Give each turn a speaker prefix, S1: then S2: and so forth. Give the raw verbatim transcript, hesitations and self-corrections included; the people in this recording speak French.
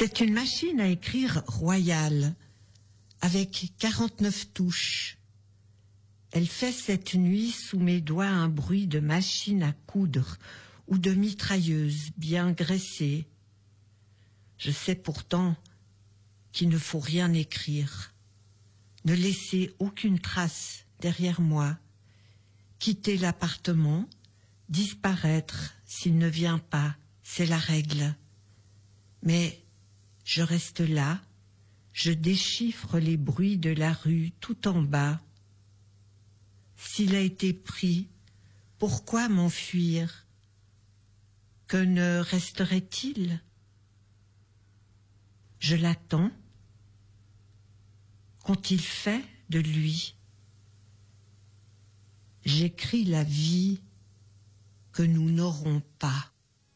S1: C'est une machine à écrire royale, avec quarante-neuf touches. Elle fait cette nuit sous mes doigts un bruit de machine à coudre ou de mitrailleuse bien graissée. Je sais pourtant qu'il ne faut rien écrire, ne laisser aucune trace derrière moi, quitter l'appartement, disparaître s'il ne vient pas, c'est la règle. Mais je reste là, je déchiffre les bruits de la rue tout en bas. S'il a été pris, pourquoi m'enfuir? Que ne resterait-il? Je l'attends. Qu'ont-ils fait de lui? J'écris la vie que nous n'aurons pas.